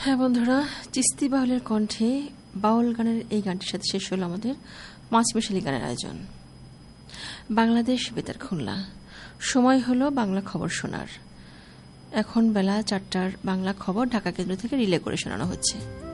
হ্যাঁ বন্ধুরা, চিস্তি বাউলের কণ্ঠে বাউল গানের এই গানটির সাথে শেষ হলো আমাদের পাঁচমিশালি গানের আয়োজন। বাংলাদেশ বেতার খুলনা, সময় হলো বাংলা খবর শোনার। এখন বেলা 4টার বাংলা খবর ঢাকা কেন্দ্র থেকে রিলে করে শোনানো হচ্ছে।